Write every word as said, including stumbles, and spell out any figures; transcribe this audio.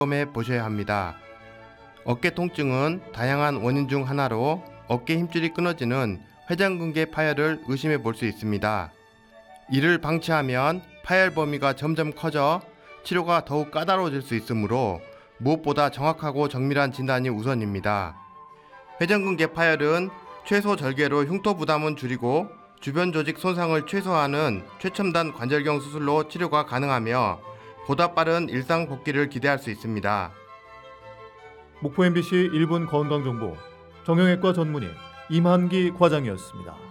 점검해 보셔야 합니다. 어깨 통증은 다양한 원인 중 하나로 어깨 힘줄이 끊어지는 회전근개 파열을 의심해 볼 수 있습니다. 이를 방치하면 파열 범위가 점점 커져 치료가 더욱 까다로워질 수 있으므로 무엇보다 정확하고 정밀한 진단이 우선입니다. 회전근개 파열은 최소 절개로 흉터 부담은 줄이고 주변 조직 손상을 최소화하는 최첨단 관절경 수술로 치료가 가능하며 보다 빠른 일상 복귀를 기대할 수 있습니다. 목포 엠비씨 일 분 건강정보 정형외과 전문의 임한기 과장이었습니다.